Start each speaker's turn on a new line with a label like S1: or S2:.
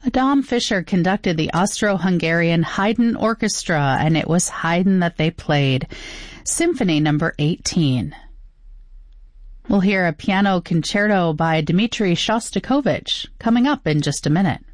S1: Adam Fischer conducted the Austro-Hungarian Haydn Orchestra, and it was Haydn that they played. Symphony number 18. We'll hear a piano concerto by Dmitri Shostakovich coming up in just a minute.